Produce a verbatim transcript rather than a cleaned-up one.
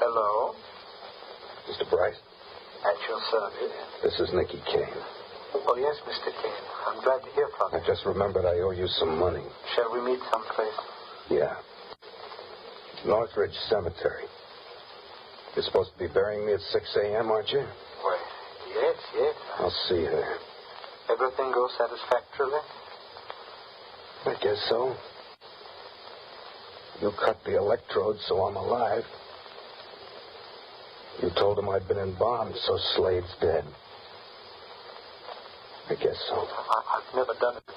Hello? Mister Bryce? At your service. This is Nicky Kane. Oh, yes, Mister Kane. I'm glad to hear from you. I just remembered I owe you some money. Shall we meet someplace? Yeah. Northridge Cemetery. You're supposed to be burying me at six a.m., aren't you? Well, yes, yes. I'll see you there. Everything goes satisfactorily? I guess so. You cut the electrodes so I'm alive. You told him I'd been in bombs, so Slade's dead. I guess so. I, I've never done it.